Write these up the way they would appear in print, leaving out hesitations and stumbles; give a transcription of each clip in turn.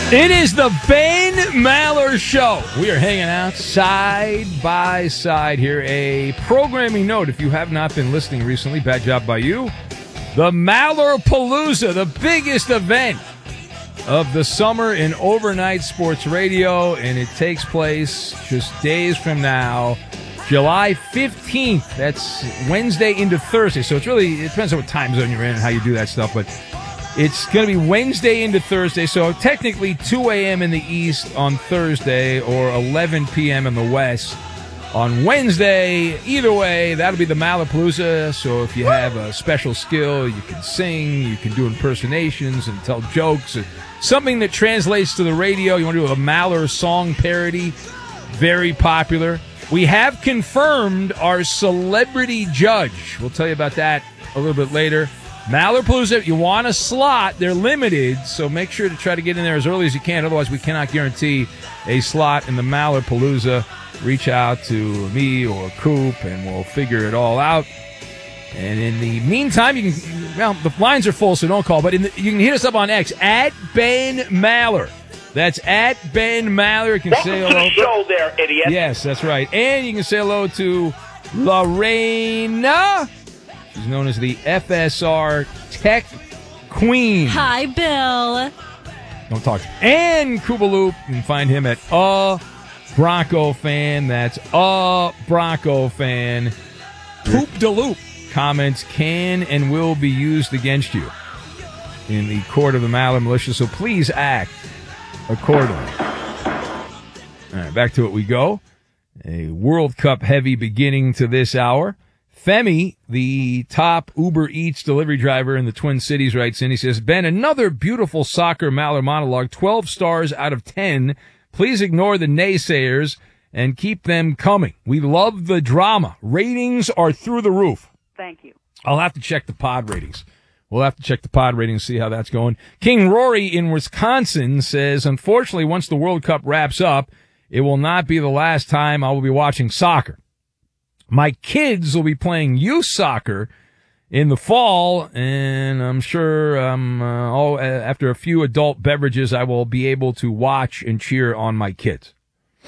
It is the Ben Maller Show. We are hanging out side by side here. A programming note, if you have not been listening recently, bad job by you. The Maller Palooza, the biggest event of the summer in overnight sports radio, and it takes place just days from now, July 15th. That's Wednesday into Thursday, so it depends on what time zone you're in and how you do that stuff, but it's going to be Wednesday into Thursday, so technically 2 a.m. in the East on Thursday or 11 p.m. in the West on Wednesday. Either way, that'll be the Malapalooza, so if you have a special skill, you can sing, you can do impersonations and tell jokes, something that translates to the radio. You want to do a Maller song parody, very popular. We have confirmed our celebrity judge. We'll tell you about that a little bit later. Malapalooza, if you want a slot, they're limited, so make sure to try to get in there as early as you can. Otherwise, we cannot guarantee a slot in the Malapalooza. Reach out to me or Coop, and we'll figure it all out. And in the meantime, you can, well, the lines are full, so don't call, but you can hit us up on X, at Ben Maller. That's at Ben Maller. You can say hello. Welcome to the show there, idiot. Yes, that's right. And you can say hello to Lorena. She's known as the FSR Tech Queen. Hi, Bill. Don't talk. And Koopaloop. You can find him at Bronco Fan. That's Bronco Fan. Poop de Loop. Comments can and will be used against you in the court of the Maller Militia, so please act accordingly. All right, back to it we go. A World Cup heavy beginning to this hour. Femi, the top Uber Eats delivery driver in the Twin Cities, writes in. He says, Ben, another beautiful soccer Maller monologue, 12 stars out of 10. Please ignore the naysayers and keep them coming. We love the drama. Ratings are through the roof. Thank you. I'll have to check the pod ratings. We'll have to check the pod ratings, see how that's going. King Rory in Wisconsin says, unfortunately, once the World Cup wraps up, it will not be the last time I will be watching soccer. My kids will be playing youth soccer in the fall, and I'm sure after a few adult beverages, I will be able to watch and cheer on my kids.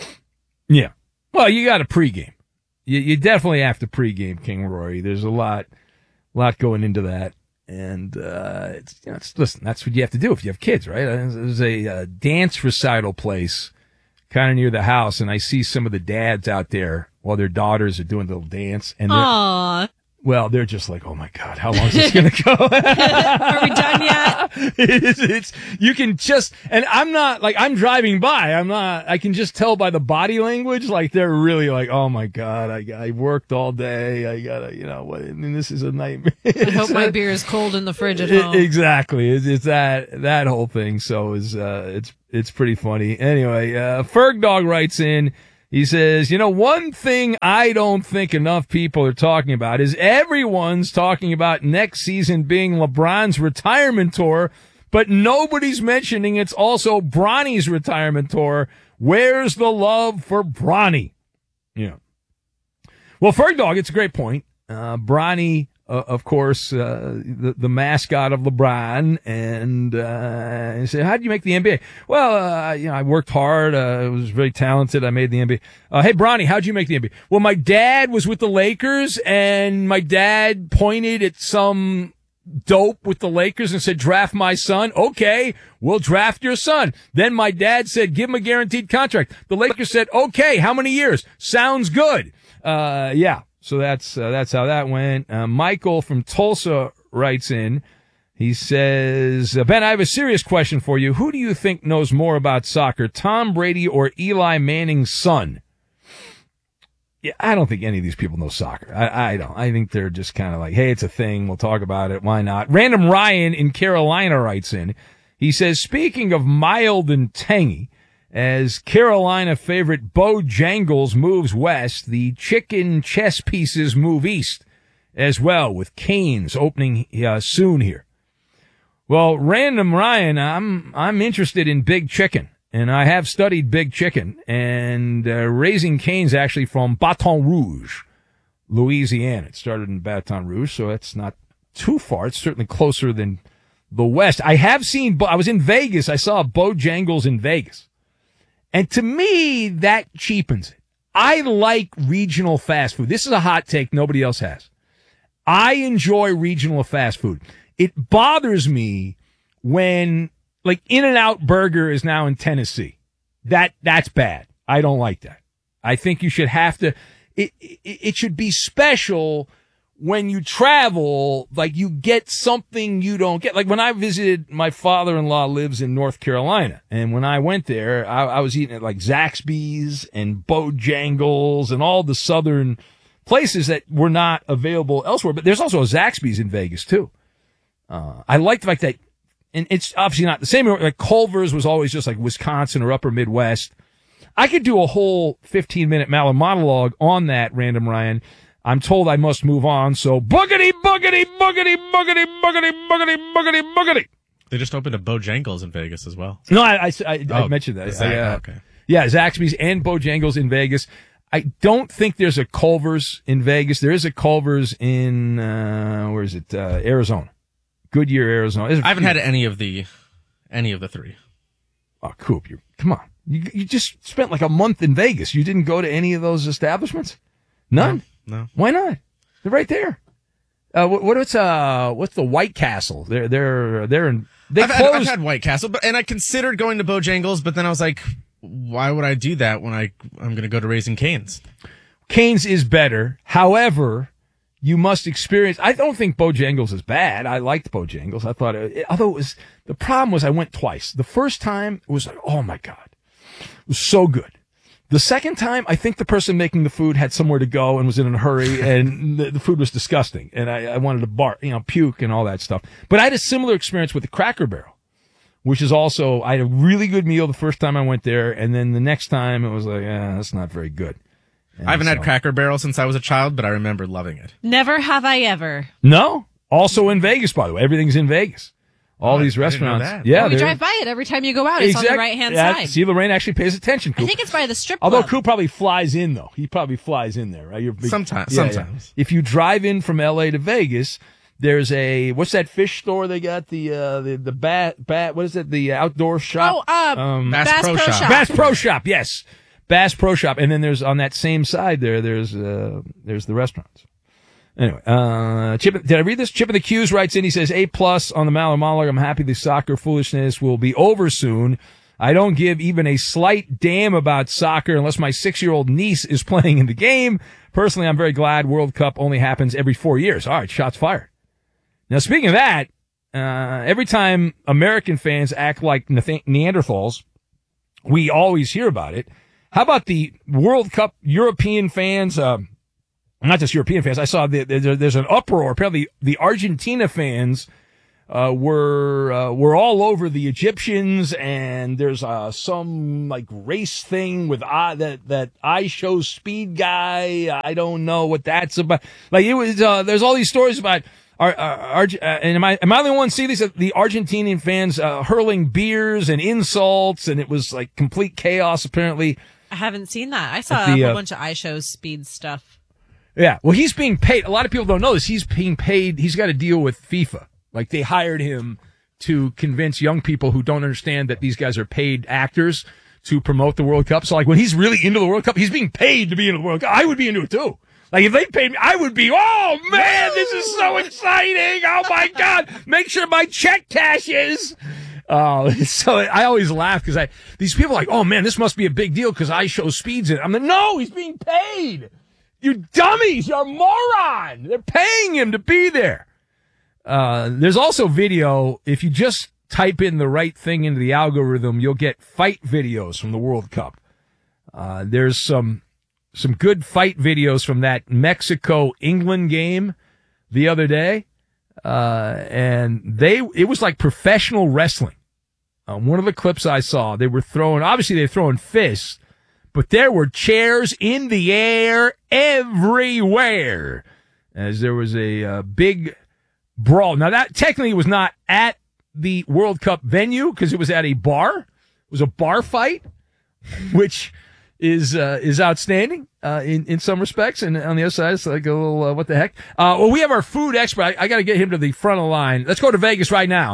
Yeah. Well, you got to pregame. You definitely have to pregame, King Rory. There's a lot going into that. And listen, that's what you have to do if you have kids, right? There's a dance recital place kind of near the house, and I see some of the dads out there while their daughters are doing the little dance. And they're just like, oh my God, how long is this going to go? Are we done yet? It's you can just, and I'm not, like, I'm driving by. I can just tell by the body language, like, they're really like, oh my God, I worked all day. I gotta, and this is a nightmare. I hope my beer is cold in the fridge at home. Exactly. It's that whole thing. So it's pretty funny. Anyway, Ferg Dog writes in. He says, one thing I don't think enough people are talking about is everyone's talking about next season being LeBron's retirement tour, but nobody's mentioning it's also Bronny's retirement tour. Where's the love for Bronny? Yeah. Well, Ferg Dog, it's a great point. Bronny, of course, the mascot of LeBron, and he said, how did you make the NBA? Well, I worked hard. I was very talented. I made the NBA. Hey, Bronny, how'd you make the NBA? Well, my dad was with the Lakers, and my dad pointed at some dope with the Lakers and said, draft my son. Okay, we'll draft your son. Then my dad said, give him a guaranteed contract. The Lakers said, okay, how many years? Sounds good. Yeah. So that's how that went. Michael from Tulsa writes in. He says, Ben, I have a serious question for you. Who do you think knows more about soccer, Tom Brady or Eli Manning's son? Yeah, I don't think any of these people know soccer. I don't. I think they're just kind of like, hey, it's a thing. We'll talk about it. Why not? Random Ryan in Carolina writes in. He says, speaking of mild and tangy, as Carolina favorite Bojangles moves west, the chicken chess pieces move east as well, with Canes opening soon here. Well, Random Ryan, I'm interested in Big Chicken, and I have studied Big Chicken, and Raising Cane's actually from Baton Rouge, Louisiana. It started in Baton Rouge, so it's not too far. It's certainly closer than the West. I was in Vegas. I saw Bojangles in Vegas. And to me, that cheapens it. I like regional fast food. This is a hot take nobody else has. I enjoy regional fast food. It bothers me when, like, In-N-Out Burger is now in Tennessee. That's bad. I don't like that. I think you should have to, it should be special when you travel, like you get something you don't get. Like when I visited, my father-in-law lives in North Carolina. And when I went there, I was eating at like Zaxby's and Bojangles and all the southern places that were not available elsewhere. But there's also a Zaxby's in Vegas too. I liked like that. And it's obviously not the same. Like Culver's was always just like Wisconsin or upper Midwest. I could do a whole 15-minute monologue on that, Random Ryan. I'm told I must move on, so boogity, boogity, boogity, boogity, boogity, boogity, boogity, boogity. They just opened a Bojangles in Vegas as well. No, I mentioned that. Okay. Yeah, Zaxby's and Bojangles in Vegas. I don't think there's a Culver's in Vegas. There is a Culver's in, where is it? Arizona. Goodyear, Arizona. I haven't had any of the three. Oh, Coop, come on. You just spent like a month in Vegas. You didn't go to any of those establishments? None? No. Why not? They're right there. What's the White Castle? They're in. I've had White Castle, and I considered going to Bojangles, but then I was like, why would I do that when I'm going to go to Raising Cane's? Cane's is better. However, you must experience. I don't think Bojangles is bad. I liked Bojangles. I thought, although the problem was I went twice. The first time it was like, oh my God, it was so good. The second time, I think the person making the food had somewhere to go and was in a hurry, and the food was disgusting, and I wanted to puke and all that stuff. But I had a similar experience with the Cracker Barrel, which is also, I had a really good meal the first time I went there, and then the next time it was like, that's not very good. And I haven't had Cracker Barrel since I was a child, but I remember loving it. Never have I ever. No? Also in Vegas, by the way. Everything's in Vegas. All these restaurants. Yeah, we drive by it every time you go out. It's on the right-hand side. See, Lorraine actually pays attention, Coop. I think it's by the strip Although club. Coop probably flies in, though. He probably flies in there, right? Sometimes. Yeah. If you drive in from L.A. to Vegas, there's what's that fish store they got? The bat, what is it? The outdoor shop? Bass Pro Shop. Bass Pro Shop, yes. Bass Pro Shop. And then there's, on that same side there's the restaurants. Anyway, Chip, did I read this? Chip of the Q's writes in, he says, A+ on the Maller monologue. I'm happy the soccer foolishness will be over soon. I don't give even a slight damn about soccer unless my 6-year-old niece is playing in the game. Personally, I'm very glad World Cup only happens every 4 years. All right, shots fired. Now, speaking of that, every time American fans act like Neanderthals, we always hear about it. How about the World Cup European fans, not just European fans. I saw there's an uproar. Apparently, the Argentina fans were all over the Egyptians, and there's some like race thing with that I Show Speed guy. I don't know what that's about. Like it was. There's all these stories about. And am I the only one see these? The Argentinian fans hurling beers and insults, and it was like complete chaos. Apparently, I haven't seen that. I saw a whole bunch of I Show Speed stuff. Yeah, well, he's being paid. A lot of people don't know this. He's being paid. He's got a deal with FIFA. Like, they hired him to convince young people who don't understand that these guys are paid actors to promote the World Cup. So, like, when he's really into the World Cup, he's being paid to be into the World Cup. I would be into it, too. Like, if they paid me, I would be, oh, man, this is so exciting. Oh, my God. Make sure my check cashes. So I always laugh because these people are like, oh, man, this must be a big deal because I Show Speed's in it. I'm like, no, he's being paid. You dummies, you're a moron. They're paying him to be there. There's also video. If you just type in the right thing into the algorithm, you'll get fight videos from the World Cup. There's some good fight videos from that Mexico-England game the other day. And it was like professional wrestling. One of the clips I saw, they're throwing fists. But there were chairs in the air everywhere as there was a big brawl. Now, that technically was not at the World Cup venue because it was at a bar. It was a bar fight, which is outstanding in some respects. And on the other side, it's like a little, what the heck? Well, we have our food expert. I got to get him to the front of the line. Let's go to Vegas right now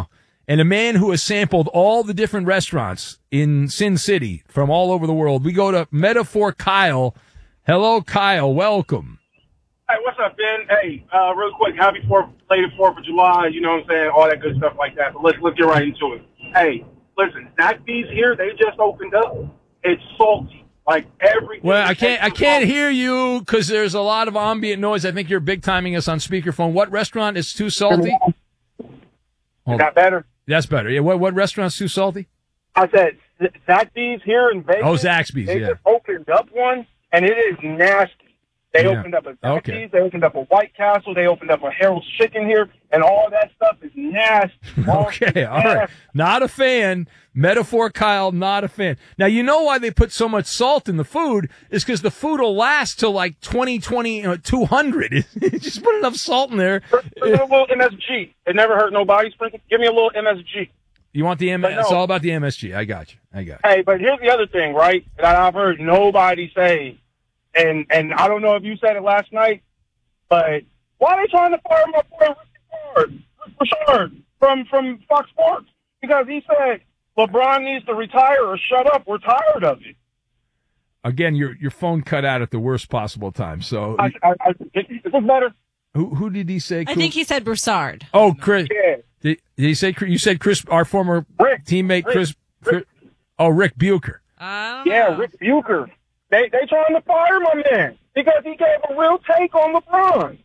and a man who has sampled all the different restaurants in Sin City from all over the world. We go to Metaphor Kyle. Hello, Kyle. Welcome. Hey, what's up, Ben? Hey, real quick, happy late 4th of July, you know what I'm saying, all that good stuff like that. So let's get right into it. Hey, listen, Zaxby's here, they just opened up. It's salty. Like everything. Well, I can't hear you because there's a lot of ambient noise. I think you're big timing us on speakerphone. What restaurant is too salty? Is that better? That's better. Yeah. What restaurant's too salty? I said Zaxby's here in Vegas. Oh, Zaxby's. They just opened up one, and it is nasty. They opened up a Zaxby's. Okay. They opened up a White Castle. They opened up a Harold's Chicken here, and all that stuff is nasty. Okay, all right. Not a fan. Metaphor Kyle, not a fan. Now, you know why they put so much salt in the food is because the food will last till like 200. Just put enough salt in there. A little MSG. It never hurt nobody. Sprinkle. Give me a little MSG. You want the MSG? It's all about the MSG. I got you. Hey, but here's the other thing, right, that I've heard nobody say, and I don't know if you said it last night, but why are they trying to fire my boy Rick Richard from Fox Sports? Because he said LeBron needs to retire or shut up. We're tired of it. Again, your phone cut out at the worst possible time. So is this better? Who did he say? I think he said Broussard. Oh, Chris. Yeah. Did he say? You said Chris, our former teammate, Chris. Rick. Oh, Rick Bucher. Yeah, Rick Bucher. They trying to fire my man because he gave a real take on LeBron.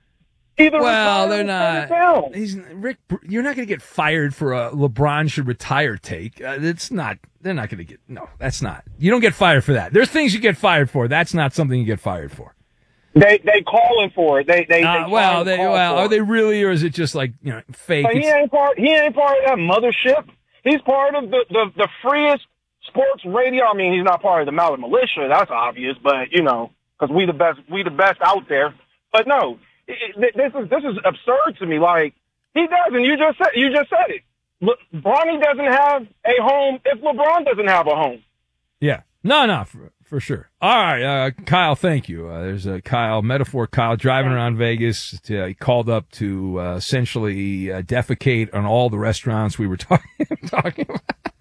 Well, they're not. Rick, you're not going to get fired for a LeBron should retire take. It's not. They're not going to get. No, that's not. You don't get fired for that. There's things you get fired for. That's not something you get fired for. They calling for it. Are they really, or is it just like fake? He ain't part of that mothership. He's part of the freest sports radio. I mean, he's not part of the Mallard Militia. That's obvious, but because we the best out there. But no, this is absurd to me. Like he doesn't. You just said it. Bronny doesn't have a home if LeBron doesn't have a home. Yeah. No, for sure. All right, Kyle, thank you. There's a Kyle, Metaphor Kyle, driving around Vegas. He called up to essentially defecate on all the restaurants we were talking about.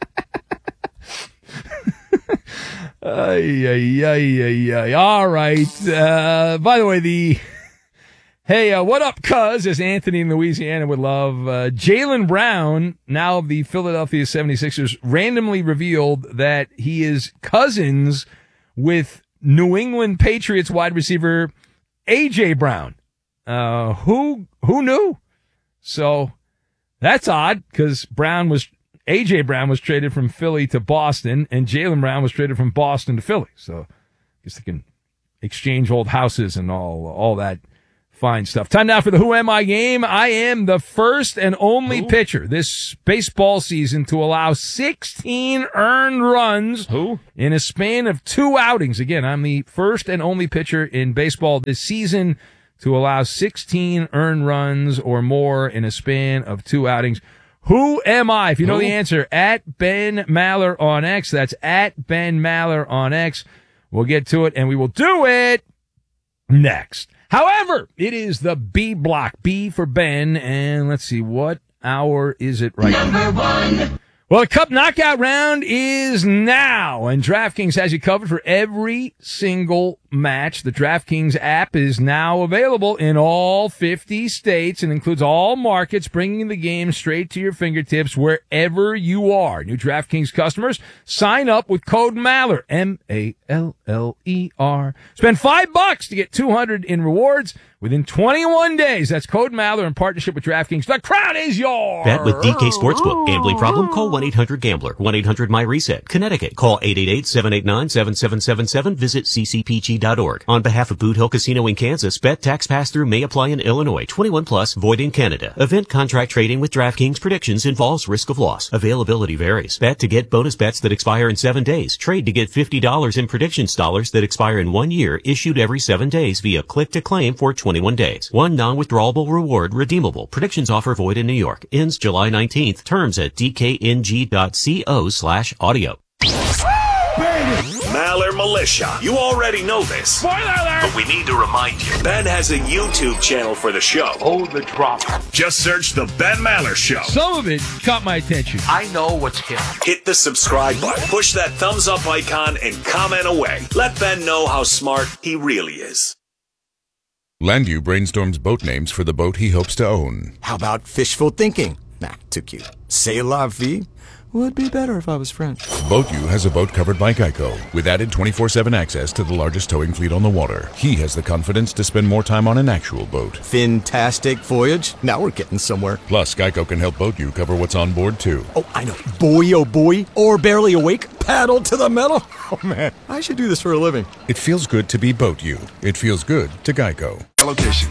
All right. By the way, hey, what up, cuz, as Anthony in Louisiana would love, Jaylen Brown, now of the Philadelphia 76ers, randomly revealed that he is cousins with New England Patriots wide receiver A.J. Brown. Who knew? So that's odd because A.J. Brown was traded from Philly to Boston, and Jaylen Brown was traded from Boston to Philly. So I guess they can exchange old houses and all that fine stuff. Time now for the Who Am I game. I am the first and only pitcher this baseball season to allow 16 earned runs in a span of 2 outings. Again, I'm the first and only pitcher in baseball this season to allow 16 earned runs or more in a span of 2 outings. Who am I? If you know the answer, at Ben Maller on X. That's at Ben Maller on X. We'll get to it, and we will do it next. However, it is the B block. B for Ben, and let's see, what hour is it right now? Number 1. Well, the Cup Knockout round is now, and DraftKings has you covered for every single match. The DraftKings app is now available in all 50 states and includes all markets, bringing the game straight to your fingertips wherever you are. New DraftKings customers, sign up with code MALLER, MALLER. Spend $5 to get $200 in rewards within 21 days. That's code MALLER in partnership with DraftKings. The crown is yours. Bet with DK Sportsbook. Gambling problem? Call 1-800-GAMBLER. 1-800-MY-RESET. Connecticut. Call 888-789-7777. Visit ccpg.org. On behalf of Boot Hill Casino in Kansas, bet tax pass-through may apply in Illinois. 21 plus, void in Canada. Event contract trading with DraftKings predictions involves risk of loss. Availability varies. Bet to get bonus bets that expire in 7 days. Trade to get $50 in predictions dollars that expire in 1 year, issued every 7 days via click-to-claim for 21 days. One non-withdrawable reward redeemable. Predictions offer void in New York. Ends July 19th. Terms at dkng.co/audio. Maller Militia. You already know this. Spoiler alert! But we need to remind you. Ben has a YouTube channel for the show. Oh, the drop. Just search The Ben Maller Show. Some of it caught my attention. I know what's hip. Hit the subscribe button, push that thumbs up icon, and comment away. Let Ben know how smart he really is. Landu brainstorms boat names for the boat he hopes to own. How about fishful thinking? Nah, too cute. C'est la vie? Would be better if I was French. BoatU has a boat covered by Geico, with added 24/7 access to the largest towing fleet on the water. He has the confidence to spend more time on an actual boat. Fantastic voyage. Now we're getting somewhere. Plus, Geico can help BoatU cover what's on board, too. Oh, I know. Boy, oh boy. Or barely awake. Paddle to the metal. Oh, man. I should do this for a living. It feels good to be BoatU. It feels good to Geico. Location.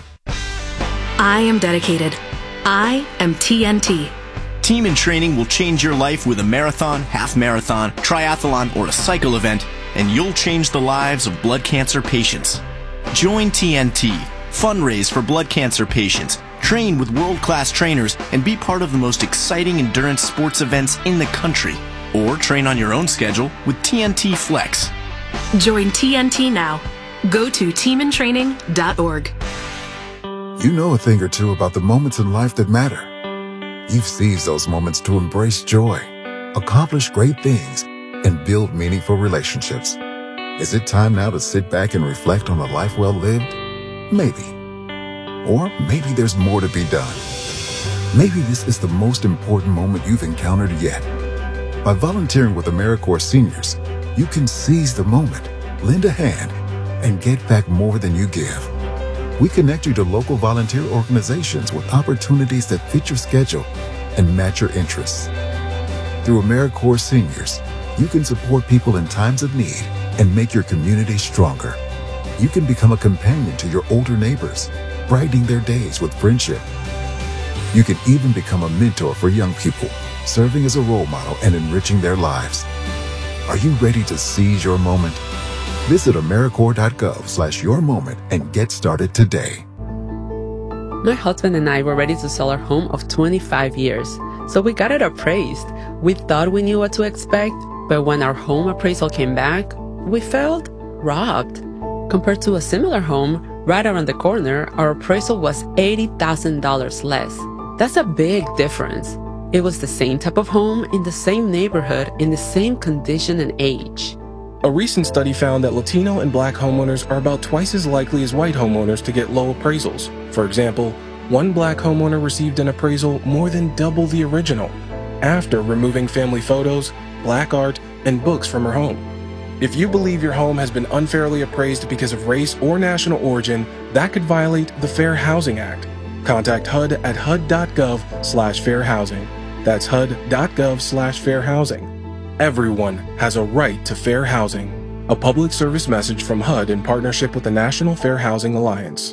I am dedicated. I am TNT. Team in Training will change your life with a marathon, half marathon, triathlon, or a cycle event, and you'll change the lives of blood cancer patients. Join TNT, fundraise for blood cancer patients, train with world-class trainers, and be part of the most exciting endurance sports events in the country. Or train on your own schedule with TNT Flex. Join TNT now. Go to teamintraining.org. You know a thing or two about the moments in life that matter. You've seized those moments to embrace joy, accomplish great things, and build meaningful relationships. Is it time now to sit back and reflect on a life well lived? Maybe. Or maybe there's more to be done. Maybe this is the most important moment you've encountered yet. By volunteering with AmeriCorps Seniors, you can seize the moment, lend a hand, and get back more than you give. We connect you to local volunteer organizations with opportunities that fit your schedule and match your interests. Through AmeriCorps Seniors, you can support people in times of need and make your community stronger. You can become a companion to your older neighbors, brightening their days with friendship. You can even become a mentor for young people, serving as a role model and enriching their lives. Are you ready to seize your moment? Visit AmeriCorps.gov/yourmoment and get started today. My husband and I were ready to sell our home of 25 years, so we got it appraised. We thought we knew what to expect, but when our home appraisal came back, we felt robbed. Compared to a similar home right around the corner, our appraisal was $80,000 less. That's a big difference. It was the same type of home in the same neighborhood in the same condition and age. A recent study found that Latino and Black homeowners are about twice as likely as white homeowners to get low appraisals. For example, one Black homeowner received an appraisal more than double the original, after removing family photos, Black art, and books from her home. If you believe your home has been unfairly appraised because of race or national origin, that could violate the Fair Housing Act. Contact HUD at hud.gov/fairhousing. That's hud.gov/fairhousing. Everyone has a right to fair housing. A public service message from HUD in partnership with the National Fair Housing Alliance.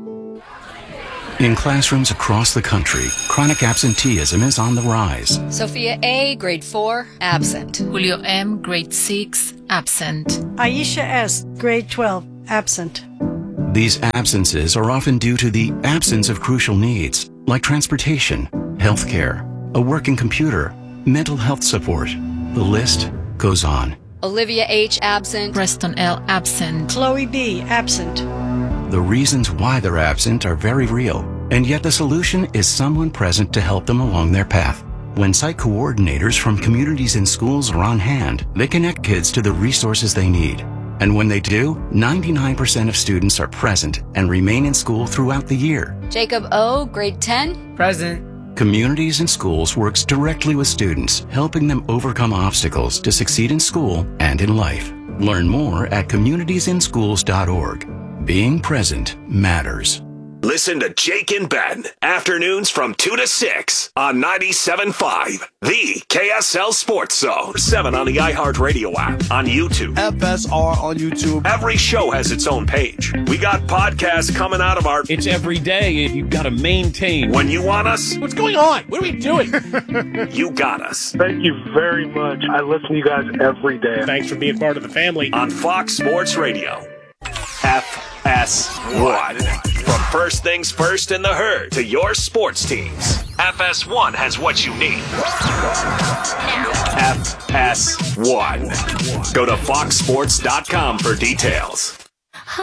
In classrooms across the country, chronic absenteeism is on the rise. Sophia A., grade 4, absent. Julio M., grade 6, absent. Aisha S., grade 12, absent. These absences are often due to the absence of crucial needs, like transportation, healthcare, a working computer, mental health support. The list goes on. Olivia H., absent. Preston L., absent. Chloe B., absent. The reasons why they're absent are very real, and yet the solution is someone present to help them along their path. When site coordinators from communities and schools are on hand, they connect kids to the resources they need. And when they do, 99% of students are present and remain in school throughout the year. Jacob O., grade 10. Present. Communities and Schools works directly with students, helping them overcome obstacles to succeed in school and in life. Learn more at communitiesinschools.org. Being present matters. Listen to Jake and Ben, afternoons from 2 to 6 on 97.5, the KSL Sports Zone. 7 on the iHeartRadio app, on YouTube. FSR on YouTube. Every show has its own page. We got podcasts coming out of our... It's every day, and you've got to maintain. When you want us... What's going on? What are we doing? You got us. Thank you very much. I listen to you guys every day. Thanks for being part of the family. On Fox Sports Radio. FS1. From first things first in the herd to your sports teams, FS1 has what you need. FS1. Go to foxsports.com for details.